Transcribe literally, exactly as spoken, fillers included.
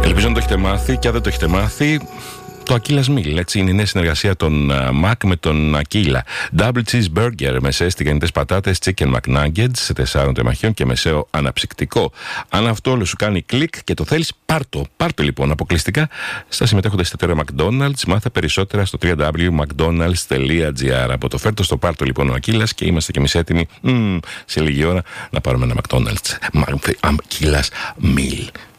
Ελπίζω να το έχετε μάθει, και αν δεν το έχετε μάθει, το Aquila Meal, έτσι είναι η νέα συνεργασία των uh, Mac με τον Aquila. Double cheeseburger, μεσαίες τηγανιτές πατάτες, chicken McNuggets σε τεσσάρων τεμαχίων και μεσαίο αναψυκτικό. Αν αυτό όλο σου κάνει κλικ και το θέλεις, πάρτο. Πάρτο λοιπόν αποκλειστικά στα συμμετέχοντα εστιατόρια McDonald's. Μάθε περισσότερα στο double-u double-u double-u τελεία mcdonalds τελεία gr. Από το φέρτο στο πάρτο λοιπόν ο Aquila και είμαστε και εμείς έτοιμοι mm, σε λίγη ώρα να πάρουμε ένα McDonald's. Aquila Meal.